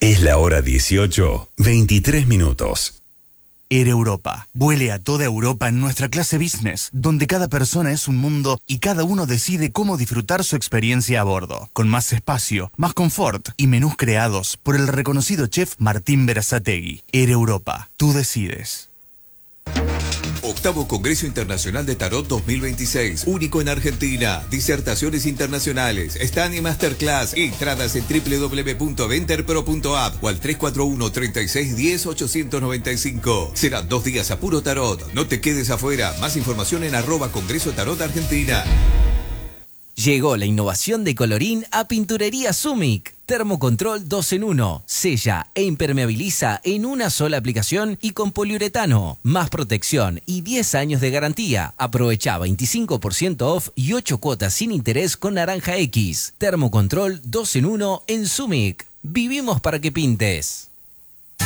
Es la hora 18, 23 minutos. Air Europa. Vuele a toda Europa en nuestra clase business, donde cada persona es un mundo y cada uno decide cómo disfrutar su experiencia a bordo. Con más espacio, más confort y menús creados por el reconocido chef Martín Berazategui. Air Europa. Tú decides. Octavo Congreso Internacional de Tarot 2026, único en Argentina. Disertaciones internacionales, stand y masterclass. Entradas en www.venterpro.app o al 341-3610-895. Serán 2 días a puro tarot. No te quedes afuera. Más información en @Congreso Tarot Argentina. Llegó la innovación de colorín a Pinturería Sumic. Termocontrol 2 en 1. Sella e impermeabiliza en una sola aplicación y con poliuretano. Más protección y 10 años de garantía. Aprovecha 25% off y 8 cuotas sin interés con Naranja X. Termocontrol 2 en 1 en Sumic. Vivimos para que pintes.